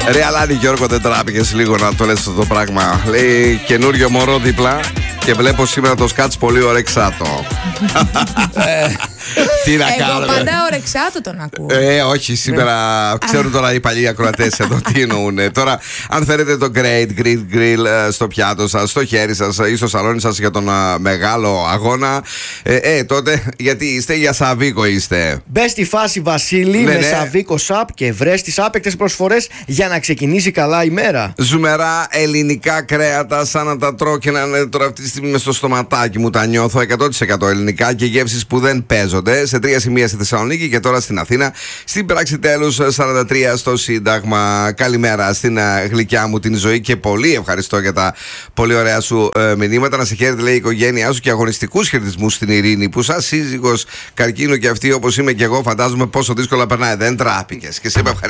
Ρε Αλάνη Γιώργο, δεν τράπηκες λίγο να το λες αυτό το πράγμα? Λέει καινούριο μωρό δίπλα και βλέπω σήμερα το σκάτς πολύ ορεξάτο. Τι να κάνουμε. Εγώ πάντα ορεξάτο τον ακούω. Όχι, σήμερα ξέρουν τώρα οι παλιοί ακροατές εδώ τι εννοούν. Τώρα, αν θέλετε το Great Greek Grill στο πιάτο σας, στο χέρι σας ή στο σαλόνι σας για τον μεγάλο αγώνα, τότε γιατί είστε για Σαβίκο είστε. Μπες στη φάση Βασίλη με Σαβίκο Σαπ και βρες τις άπαικτες προσφορές για να ξεκινήσει καλά η μέρα. Ζουμερά ελληνικά κρέατα, σαν να τα τρώω και να είναι τώρα αυτή τη στιγμή μες στο στοματάκι μου, τα νιώθω 100% ελληνικά και γεύσεις που δεν παίζονται σε 3 σημεία στη Θεσσαλονίκη και τώρα στην Αθήνα. Στην πράξη τέλους 43 στο Σύνταγμα. Καλημέρα στην γλυκιά μου την ζωή και πολύ ευχαριστώ για τα πολύ ωραία σου μηνύματα. Να σε χαίρετε, λέει, η οικογένειά σου και αγωνιστικούς χαιρετισμούς στην Ειρήνη που σαν σύζυγος καρκίνο και αυτή όπως είμαι και εγώ φαντάζομαι πόσο δύσκολα περνάει. Δεν τράπηκες και σε